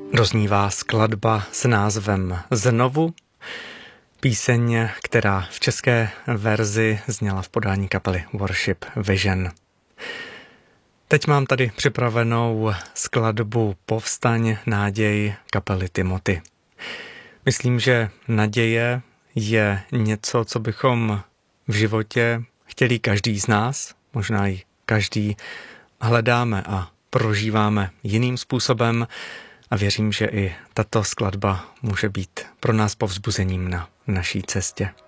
Doznívá skladba s názvem Znovu, píseň, která v české verzi zněla v podání kapely Worship Vision. Teď mám tady připravenou skladbu Povstaň, naděj kapely Timothy. Myslím, že naděje je něco, co bychom v životě chtěli každý z nás, možná i každý hledáme a prožíváme jiným způsobem a věřím, že i tato skladba může být pro nás povzbuzením na naší cestě.